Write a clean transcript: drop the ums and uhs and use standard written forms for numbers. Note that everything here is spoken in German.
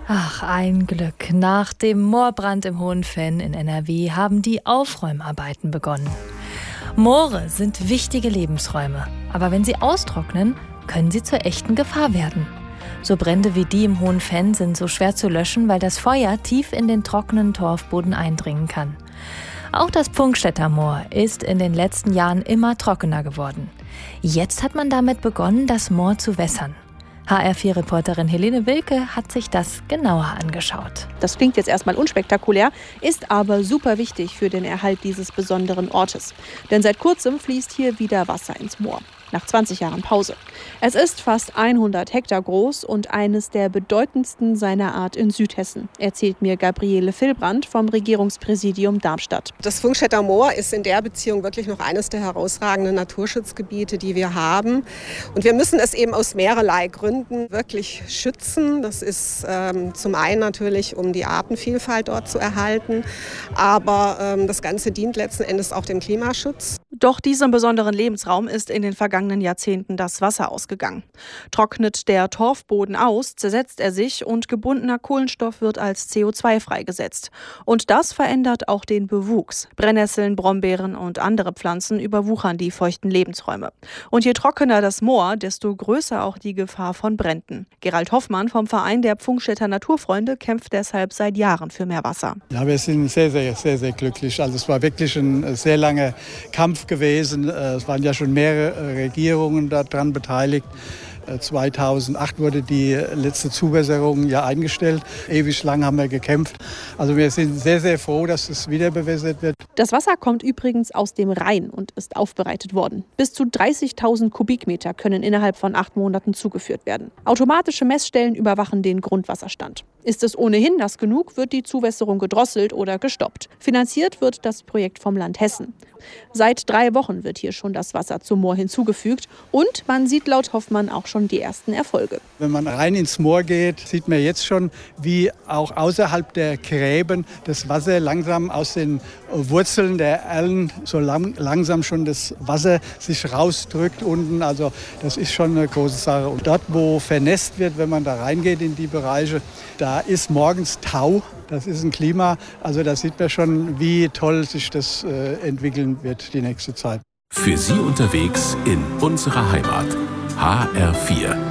Ach, ein Glück. Nach dem Moorbrand im Hohen Venn in NRW haben die Aufräumarbeiten begonnen. Moore sind wichtige Lebensräume, aber wenn sie austrocknen, können sie zur echten Gefahr werden. So Brände wie die im Hohen Venn sind so schwer zu löschen, weil das Feuer tief in den trockenen Torfboden eindringen kann. Auch das Pfungstädter Moor ist in den letzten Jahren immer trockener geworden. Jetzt hat man damit begonnen, das Moor zu wässern. HR4-Reporterin Helene Wilke hat sich das genauer angeschaut. Das klingt jetzt erstmal unspektakulär, ist aber super wichtig für den Erhalt dieses besonderen Ortes. Denn seit kurzem fließt hier wieder Wasser ins Moor. Nach 20 Jahren Pause. Es ist fast 100 Hektar groß und eines der bedeutendsten seiner Art in Südhessen, erzählt mir Gabriele Villbrand vom Regierungspräsidium Darmstadt. Das Pfungstädter Moor ist in der Beziehung wirklich noch eines der herausragenden Naturschutzgebiete, die wir haben. Und wir müssen es eben aus mehrerlei Gründen wirklich schützen. Das ist zum einen natürlich, um die Artenvielfalt dort zu erhalten, aber das Ganze dient letzten Endes auch dem Klimaschutz. Doch diesem besonderen Lebensraum ist in den vergangenen Jahrzehnten das Wasser ausgegangen. Trocknet der Torfboden aus, zersetzt er sich und gebundener Kohlenstoff wird als CO2 freigesetzt. Und das verändert auch den Bewuchs. Brennnesseln, Brombeeren und andere Pflanzen überwuchern die feuchten Lebensräume. Und je trockener das Moor, desto größer auch die Gefahr von Bränden. Gerald Hoffmann vom Verein der Pfungstädter Naturfreunde kämpft deshalb seit Jahren für mehr Wasser. Ja, wir sind sehr, sehr, sehr, sehr glücklich. Also es war wirklich ein sehr langer Kampf gewesen. Es waren ja schon mehrere Regierungen daran beteiligt. 2008 wurde die letzte Zuwässerung ja eingestellt. Ewig lang haben wir gekämpft. Also wir sind sehr, sehr froh, dass es wieder bewässert wird. Das Wasser kommt übrigens aus dem Rhein und ist aufbereitet worden. Bis zu 30.000 Kubikmeter können innerhalb von 8 Monaten zugeführt werden. Automatische Messstellen überwachen den Grundwasserstand. Ist es ohnehin nass genug, wird die Zuwässerung gedrosselt oder gestoppt. Finanziert wird das Projekt vom Land Hessen. Seit 3 Wochen wird hier schon das Wasser zum Moor hinzugefügt und man sieht laut Hoffmann auch schon die ersten Erfolge. Wenn man rein ins Moor geht, sieht man jetzt schon, wie auch außerhalb der Gräben das Wasser langsam aus den Wurzeln der Erlen so langsam schon das Wasser sich rausdrückt unten. Also das ist schon eine große Sache. Und dort, wo vernässt wird, wenn man da reingeht in die Bereiche, da ist morgens Tau. Das ist ein Klima, also da sieht man schon, wie toll sich das entwickeln wird die nächste Zeit. Für Sie unterwegs in unserer Heimat. HR4.